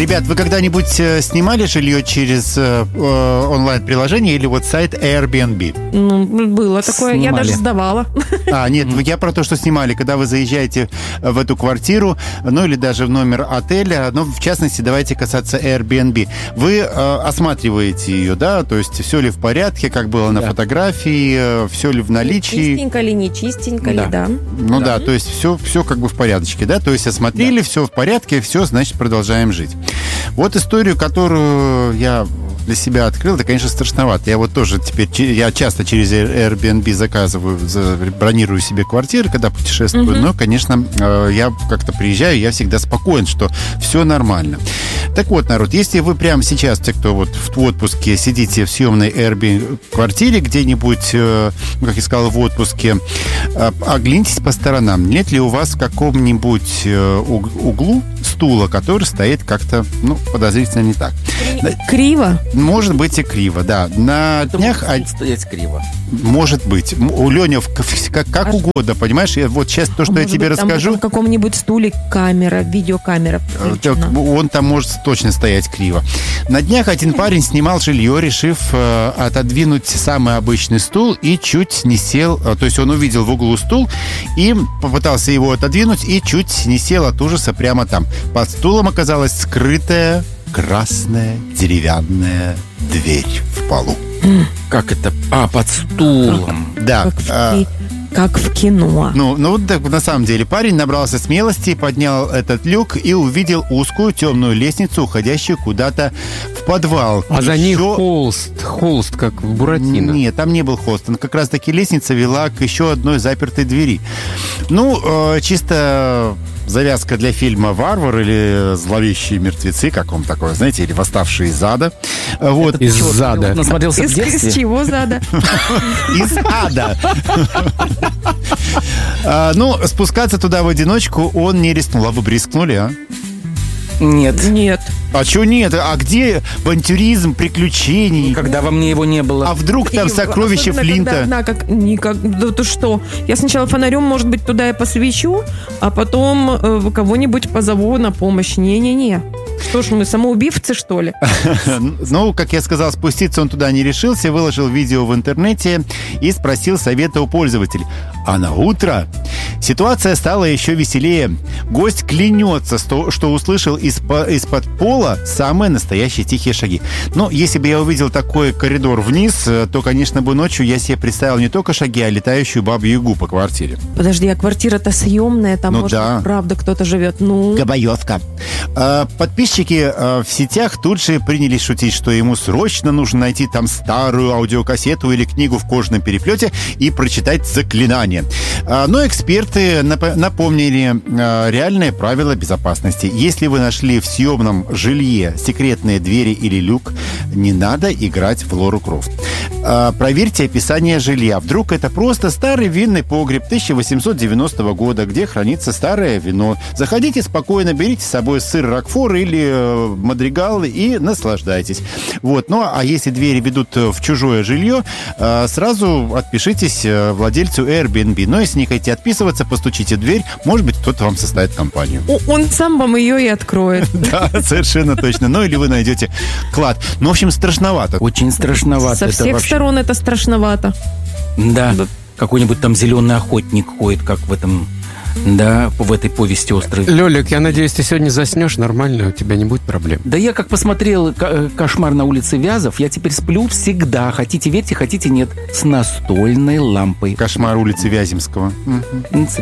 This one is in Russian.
Ребят, вы когда-нибудь снимали жилье через онлайн-приложение или вот сайт Airbnb? Ну, было такое, Снимали. я даже сдавала. Нет, я про то, что снимали, когда вы заезжаете в эту квартиру, ну или даже в номер отеля, но в частности, давайте касаться Airbnb. Вы осматриваете ее, да, то есть все ли в порядке, как было на фотографии, все ли в наличии. Чистенько ли, не чистенько ли, да. Ну да, то есть все как бы в порядочке, да, то есть осмотрели, все в порядке, все, значит, продолжаем жить. Вот историю, которую я для себя открыл, это, конечно, страшновато. Я вот тоже теперь, я часто через Airbnb заказываю, бронирую себе квартиры, когда путешествую, но, конечно, я как-то приезжаю, я всегда спокоен, что все нормально. Так вот, народ, если вы прямо сейчас, те, кто вот в отпуске, сидите в съемной Airbnb квартире где-нибудь, как я сказал, в отпуске, оглянитесь по сторонам. Нет ли у вас в каком-нибудь углу стула, который стоит как-то, подозрительно не так? Криво? Может быть и криво, да. На днях... Стоять криво. Может быть. У Леня как угодно, понимаешь? Вот сейчас то, что я тебе расскажу... В каком-нибудь стуле камера, видеокамера включена. Он там может точно стоять криво. На днях один парень снимал жилье, решив отодвинуть самый обычный стул и чуть не сел... То есть он увидел в углу стул и попытался его отодвинуть и чуть не сел от ужаса прямо там. Под стулом оказалась скрытая красная деревянная дверь в полу. Как это? Под стулом. Да. Как в кино. Вот так, на самом деле парень набрался смелости, поднял этот люк и увидел узкую темную лестницу, уходящую куда-то в подвал. А за ней холст, как в Буратино. Нет, там не был холст. Как раз-таки лестница вела к еще одной запертой двери. Чисто... завязка для фильма «Варвар» или «Зловещие мертвецы», как он такой, знаете, или «Восставшие из ада». Вот. Из зада. Насмотрелся в детстве. Из чего зада? Из ада. Спускаться туда в одиночку он не рискнул. А вы бы рискнули, а? Нет. Нет. А что нет? А где авантюризм, приключений? Когда во мне его не было. А вдруг там сокровища Флинта? Да ты что? Я сначала фонарем, может быть, туда и посвечу, а потом кого-нибудь позову на помощь. Не-не-не. Что ж, мы самоубивцы, что ли? Как я сказал, спуститься он туда не решился, выложил видео в интернете и спросил совета у пользователей. А на утро ситуация стала еще веселее. Гость клянется, что услышал из-под пола самые настоящие тихие шаги. Если бы я увидел такой коридор вниз, то, конечно, бы ночью я себе представил не только шаги, а летающую бабу-ягу по квартире. Подожди, а квартира-то съемная, там, может, правда кто-то живет. Габаевка. Подписчики в сетях тут же принялись шутить, что ему срочно нужно найти там старую аудиокассету или книгу в кожаном переплете и прочитать заклинание. Но эксперты напомнили реальные правила безопасности. Если вы нашли в съемном жилье секретные двери или люк, не надо играть в Лору Крофт. Проверьте описание жилья. Вдруг это просто старый винный погреб 1890 года, где хранится старое вино. Заходите спокойно, берите с собой сыр Рокфор или Мадригал и наслаждайтесь. А если двери ведут в чужое жилье, сразу отпишитесь владельцу Airbnb. Но если не хотите отписываться, постучите в дверь, может быть, кто-то вам составит компанию. Он сам вам ее и откроет. Да, совершенно точно. Или вы найдете клад. В общем, страшновато. Очень страшновато. Со всех сторон это страшновато. Да. Какой-нибудь там зеленый охотник ходит, как в этом... Да, в этой повести «Острый». Лёлик, я надеюсь, ты сегодня заснешь нормально, у тебя не будет проблем. Да я как посмотрел «Кошмар на улице Вязов», я теперь сплю всегда, хотите верьте, хотите нет, с настольной лампой. «Кошмар улицы Вяземского».